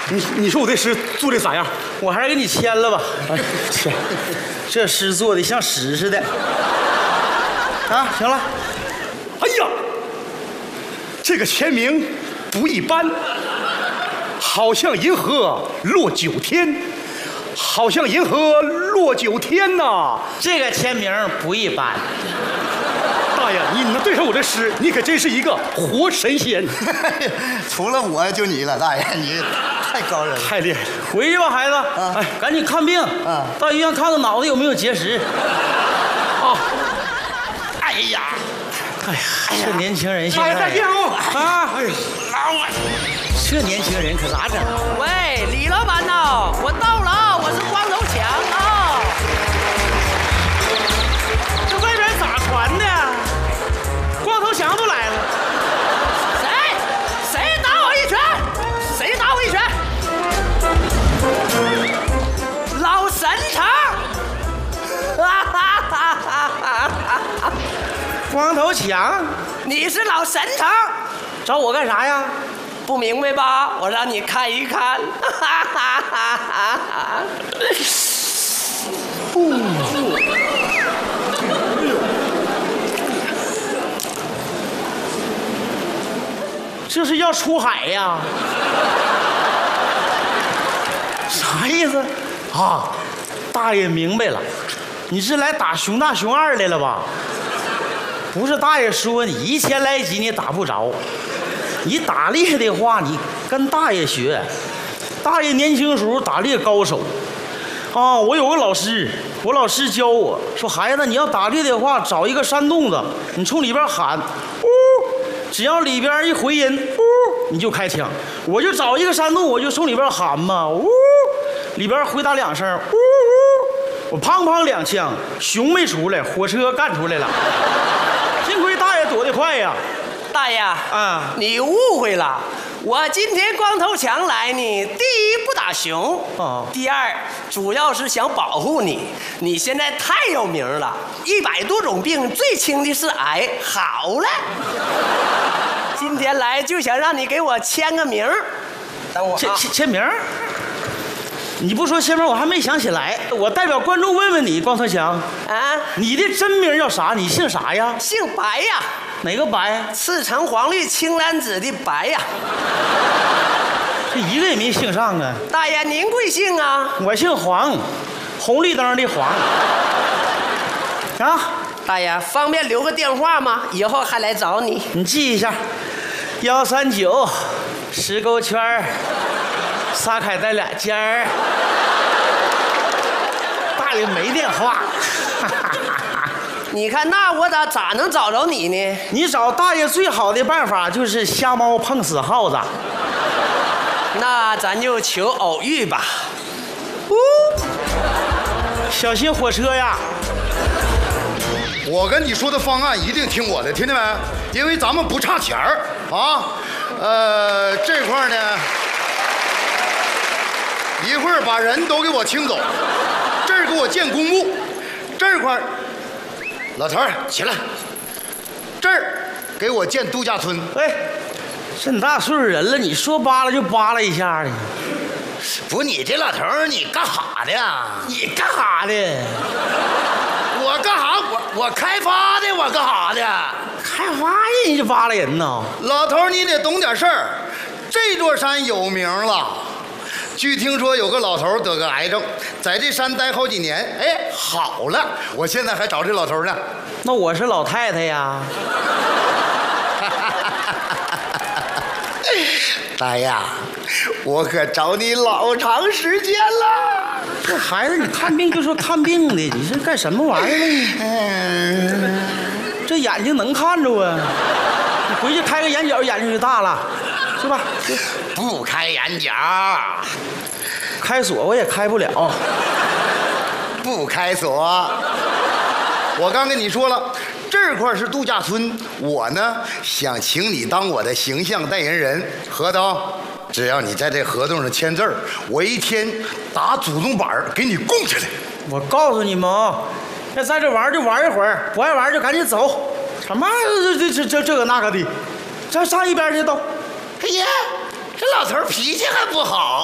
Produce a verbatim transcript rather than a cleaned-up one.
你你说我这诗做的咋样？ 我还是给你签了吧。 哎，签。 这诗做的像屎似的。啊，行了。 哎呀，这个签名不一般，好像银河落九天，好像银河落九天呐。 这个签名不一般。 大爷，你能对上我这诗，你可真是一个活神仙。 除了我就你了，大爷，你太高人了， 太厉害了。 回去吧，孩子。 啊、 哎，赶紧看病。 啊、 到医院看看脑子有没有结石。啊。 哎呀， 哎呀，这年轻人现大在。 爷再见哦。啊，哎呀， 老我。这年轻人可咋整？ 喂，李老板呐，我到了，我是光头强啊。 这外边咋传的？光头强都来了。 谁？谁打我一拳？谁打我一拳？老神成！哈哈哈哈哈哈！ 光头强， 你是老神成， 找我干啥呀？ 不明白吧？我让你看一看。哈哈哈哈哈！ 这是要出海呀？啥意思？啊，大爷明白了，你是来打熊大熊二来了吧？不是，大爷说你一千来级你打不着，你打猎的话，你跟大爷学。大爷年轻时候打猎高手，啊，我有个老师，我老师教我说，孩子你要打猎的话，找一个山洞子，你从里边喊，呜，只要里边一回音，呜，你就开枪。我就找一个山洞，我就从里边喊嘛，呜，里边回答两声，呜呜，我砰砰两枪，熊没出来，火车干出来了。幸亏大爷躲得快呀。 大爷， 啊， 你误会了。我今天光头强来呢，第一不打熊， 哦， 第二主要是想保护你。你现在太有名了，一百多种病，最轻的是癌。好了，今天来就想让你给我签个名。等我啊， 签签签名？你不说签名，我还没想起来。我代表观众问问你，光头强， 啊， 你的真名叫啥？你姓啥呀？ 姓白呀， 哪个白？ 赤橙黄绿青蓝紫的白呀。 这一个也没姓上啊。 大爷，您贵姓啊？ 我姓黄，红绿灯的黄。啊， 大爷，方便留个电话吗？以后还来找你。 你记一下，幺三九，石沟圈儿，撒开带俩尖儿。大爷没电话。 你看，那我咋咋能找着你呢？ 你找大爷最好的办法就是瞎猫碰死耗子。 那咱就求偶遇吧。 呜，小心火车呀！ 我跟你说的方案一定听我的，听见没？因为咱们不差钱儿啊。呃，这块呢，一会儿把人都给我清走，这儿给我建公墓，这块儿，老头儿起来，这儿给我建度假村。 哎，这么大岁数人了，你说扒拉就扒拉一下的。 不，你这老头儿，你干哈的呀？ 你干哈的？ 我干哈？我我开发的，我干哈的？ 开发人就扒拉人呢？ 老头儿，你得懂点事儿。这座山有名了，据听说有个老头儿得个癌症，在这山待好几年，哎，好了。我现在还找这老头儿呢。 那我是老太太呀。 大爷，我可找你老长时间了。 这孩子，你看病就说看病的，你是干什么玩意儿呢？ 嗯， 这眼睛能看着啊？你回去开个眼角，眼睛就大了，是吧？ 不开眼角， 开锁我也开不了。 不开锁。我刚跟你说了，这块是度假村，我呢想请你当我的形象代言人。合同，只要你在这合同上签字儿，我一天打祖宗板给你供起来。 我告诉你们啊，要在这玩就玩一会儿，不爱玩就赶紧走。什么这这这这这个那个的，上上一边去都。 哎呀，这老头脾气还不好。